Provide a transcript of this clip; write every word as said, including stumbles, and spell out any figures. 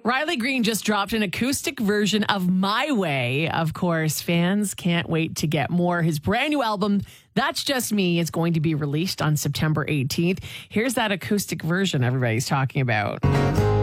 Riley Green just dropped an acoustic version of My Way. Of course, fans can't wait to get more. His brand new album, That's Just Me, is going to be released on September eighteenth. Here's that acoustic version everybody's talking about.